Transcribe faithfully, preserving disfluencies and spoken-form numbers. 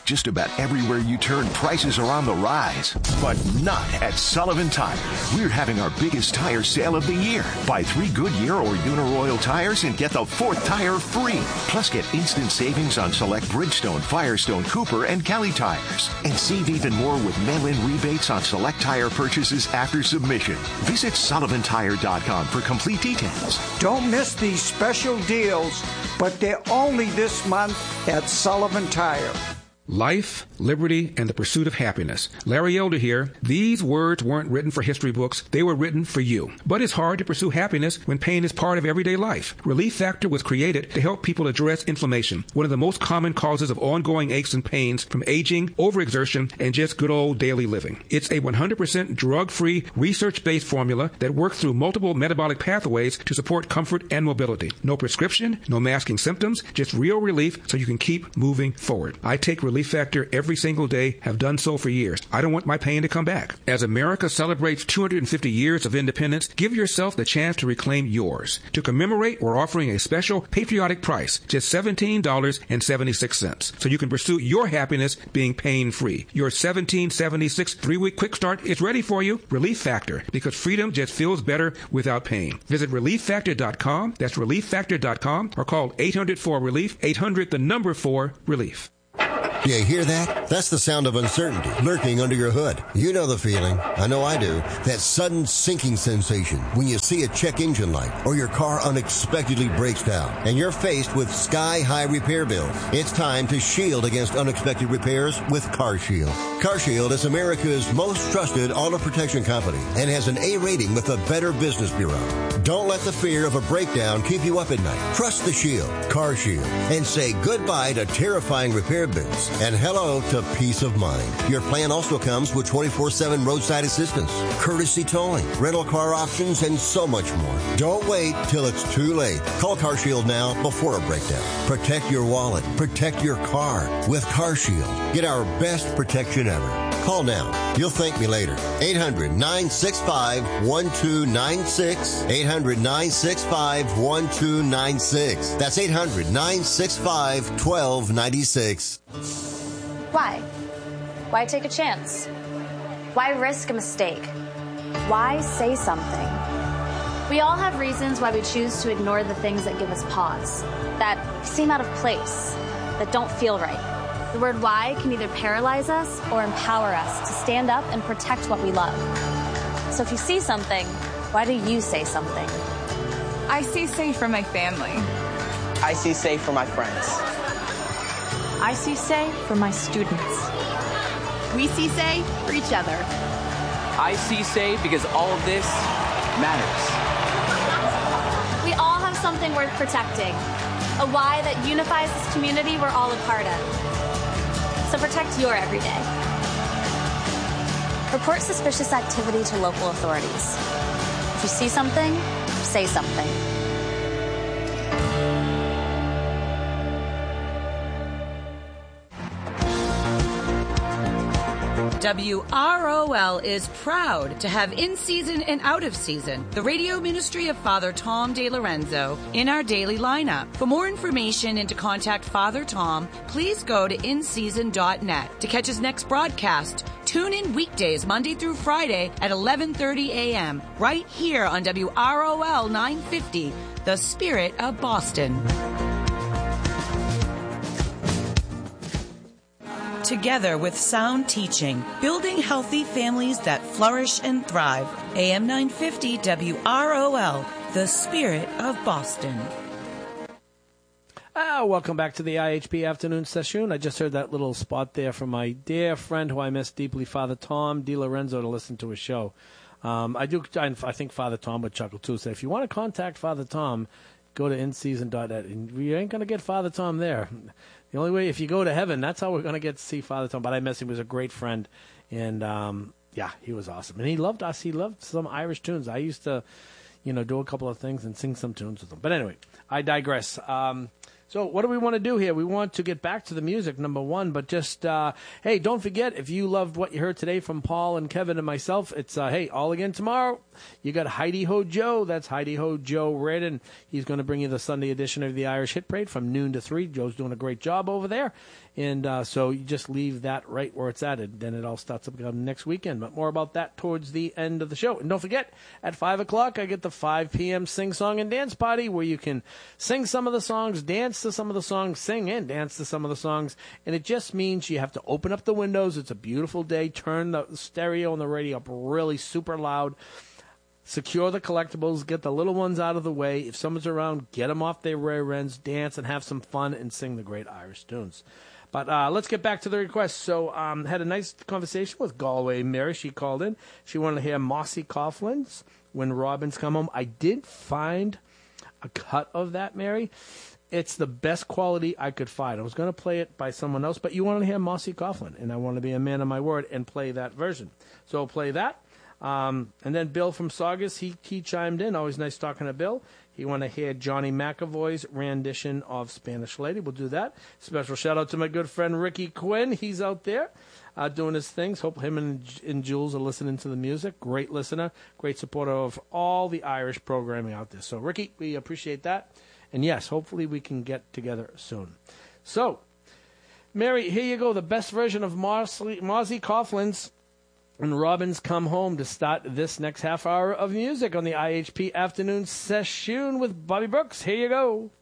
Just about everywhere you turn, prices are on the rise. But not at Sullivan Tire. We're having our biggest tire sale of the year. Buy three Goodyear or Uniroyal tires and get the fourth tire free. Plus, get instant savings on select Bridgestone, Firestone, Cooper, and Kelly tires. And save even more with mail-in rebates on select tire purchases after submission. Visit Sullivan Tire dot com for complete details. Don't miss these special deals, but they're only this month at Sullivan Tire. Life, liberty, and the pursuit of happiness. Larry Elder here. These words weren't written for history books. They were written for you. But it's hard to pursue happiness when pain is part of everyday life. Relief Factor was created to help people address inflammation, one of the most common causes of ongoing aches and pains from aging, overexertion, and just good old daily living. It's a one hundred percent drug-free, research-based formula that works through multiple metabolic pathways to support comfort and mobility. No prescription, no masking symptoms, just real relief so you can keep moving forward. I take Relief Factor every single day, have done so for years. I don't want my pain to come back. As America celebrates two hundred fifty years of independence, give yourself the chance to reclaim yours. To commemorate, we're offering a special patriotic price, just seventeen dollars and seventy-six cents, so you can pursue your happiness being pain-free. Your seventeen dollars and seventy-six cents three-week quick start is ready for you. Relief Factor, because freedom just feels better without pain. Visit relief factor dot com. That's relief factor dot com, or call eight hundred four relief, eight hundred the number four relief. You hear that? That's the sound of uncertainty lurking under your hood. You know the feeling. I know I do. That sudden sinking sensation when you see a check engine light or your car unexpectedly breaks down and you're faced with sky-high repair bills. It's time to shield against unexpected repairs with CarShield. CarShield is America's most trusted auto protection company and has an A rating with the Better Business Bureau. Don't let the fear of a breakdown keep you up at night. Trust the Shield, CarShield, and say goodbye to terrifying repair bills and hello to peace of mind. Your plan also comes with twenty-four seven roadside assistance, courtesy towing, rental car options, and so much more. Don't wait till it's too late. Call CarShield now before a breakdown. Protect your wallet. Protect your car with CarShield. Get our best protection ever. Call now. You'll thank me later. eight hundred nine six five one two nine six. eight hundred nine six five one two nine six. That's eight hundred nine six five one two nine six. Why? Why take a chance? Why risk a mistake? Why say something? We all have reasons why we choose to ignore the things that give us pause, that seem out of place, that don't feel right. The word why can either paralyze us or empower us to stand up and protect what we love. So if you see something, why do you say something? I see safe for my family. I see safe for my friends. I see say for my students. We see say for each other. I see say because all of this matters. We all have something worth protecting, a why that unifies this community we're all a part of. So protect your everyday. Report suspicious activity to local authorities. If you see something, say something. W R O L is proud to have in-season and out-of-season the radio ministry of Father Tom DeLorenzo in our daily lineup. For more information and to contact Father Tom, please go to in season dot net. To catch his next broadcast, tune in weekdays Monday through Friday at eleven thirty a.m. right here on W R O L nine fifty, The Spirit of Boston. Together with sound teaching, building healthy families that flourish and thrive. A M nine fifty W R O L, The Spirit of Boston. Ah, welcome back to the I H P afternoon session. I just heard that little spot there from my dear friend who I miss deeply, Father Tom DeLorenzo, to listen to his show. Um, I do. I think Father Tom would chuckle too. So if you want to contact Father Tom, go to in season dot net. And we ain't going to get Father Tom there. The only way, if you go to heaven, that's how we're going to get to see Father Tom. But I miss him. He was a great friend. And, um, yeah, he was awesome. And he loved us. He loved some Irish tunes. I used to, you know, do a couple of things and sing some tunes with him. But anyway, I digress. Um, so what do we want to do here? We want to get back to the music, number one. But just, uh, hey, don't forget, if you loved what you heard today from Paul and Kevin and myself, it's, uh, hey, all again tomorrow. You got Heidi Ho Joe. That's Heidi Ho Joe Redden. He's going to bring you the Sunday edition of the Irish Hit Parade from noon to three. Joe's doing a great job over there. And uh, so you just leave that right where it's at, and then it all starts up again next weekend. But more about that towards the end of the show. And don't forget, at five o'clock, I get the five p.m. Sing Song and Dance Party, where you can sing some of the songs, dance to some of the songs, sing and dance to some of the songs. And it just means you have to open up the windows. It's a beautiful day. Turn the stereo and the radio up really super loud. Secure the collectibles, get the little ones out of the way. If someone's around, get them off their rear ends, dance, and have some fun and sing the great Irish tunes. But uh, let's get back to the request. So um, had a nice conversation with Galway Mary. She called in. She wanted to hear Mossy Coughlin's When Robins Come Home. I did find a cut of that, Mary. It's the best quality I could find. I was going to play it by someone else, but you wanted to hear Mossy Coughlin, and I want to be a man of my word and play that version. So I'll play that. Um, and then Bill from Saugus, he, he chimed in. Always nice talking to Bill. He wanted to hear Johnny McAvoy's rendition of Spanish Lady. We'll do that. Special shout out to my good friend Ricky Quinn. He's out there uh, doing his things. Hope him and, and Jules are listening to the music. Great listener. Great supporter of all the Irish programming out there. So, Ricky, we appreciate that. And, yes, hopefully we can get together soon. So, Mary, here you go. The best version of Mossy, Mossy Coughlin's When Robins Come Home to start this next half hour of music on the I H P Afternoon Session with Bobby Brooks. Here you go.